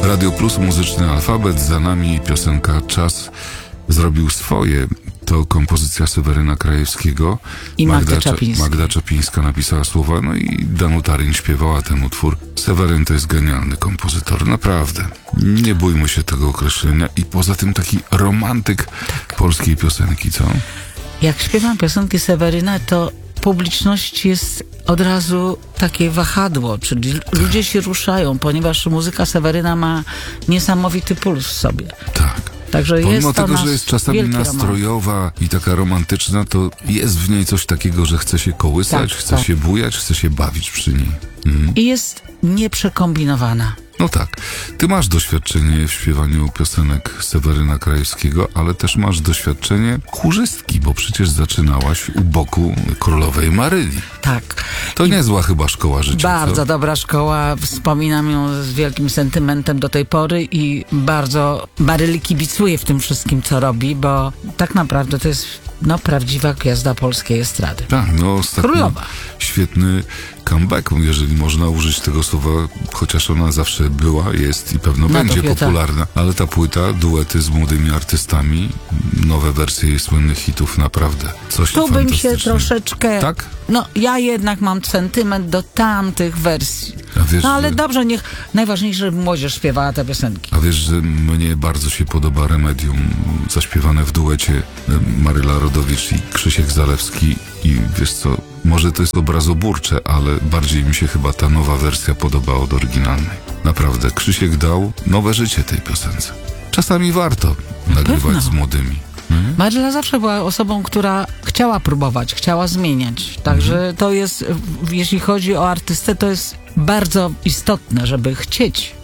Radio Plus, muzyczny alfabet, za nami piosenka Czas zrobił swoje. To kompozycja Seweryna Krajewskiego. I Magda Czapińska napisała słowa, no i Danuta Ryń śpiewała ten utwór. Seweryn to jest genialny kompozytor, naprawdę. Nie bójmy się tego określenia. I poza tym taki romantyk polskiej piosenki, co? Jak śpiewam piosenki Seweryna, to publiczność jest od razu takie wahadło, czyli ludzie się ruszają, ponieważ muzyka Seweryna ma niesamowity puls w sobie. Tak. Także Pomimo jest tego, że jest czasami nastrojowa i taka romantyczna, to jest w niej coś takiego, że chce się kołysać, chce się bujać, chce się bawić przy niej. I jest nieprzekombinowana. No tak. Ty masz doświadczenie w śpiewaniu piosenek Seweryna Krajewskiego, ale też masz doświadczenie chórzystki, bo przecież zaczynałaś u boku królowej Maryli. Tak. To niezła chyba szkoła życia. Bardzo dobra szkoła. Wspominam ją z wielkim sentymentem do tej pory i bardzo Maryli kibicuję w tym wszystkim, co robi, bo tak naprawdę to jest prawdziwa gwiazda polskiej estrady. Tak, ostatnio królowa. Świetny comeback, jeżeli można użyć tego słowa, chociaż ona zawsze była, jest i pewno będzie popularna, ale ta płyta, duety z młodymi artystami, nowe wersje jej słynnych hitów, naprawdę coś tu bym się troszeczkę... Tak? Ja jednak mam sentyment do tamtych wersji. Wiesz, ale dobrze, najważniejsze, żeby młodzież śpiewała te piosenki. A wiesz, że mnie bardzo się podoba Remedium, zaśpiewane w duecie Maryla Rodowicz i Krzysiek Zalewski i wiesz co, może to jest obrazoburcze, ale bardziej mi się chyba ta nowa wersja podoba od oryginalnej. Naprawdę, Krzysiek dał nowe życie tej piosence. Czasami warto nagrywać z młodymi. Maryla zawsze była osobą, która chciała próbować, chciała zmieniać. Także to jest, jeśli chodzi o artystę, to jest bardzo istotne, żeby chcieć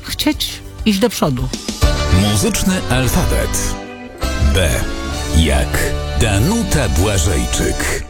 iść do przodu. Muzyczny alfabet. B jak Danuta Błażejczyk.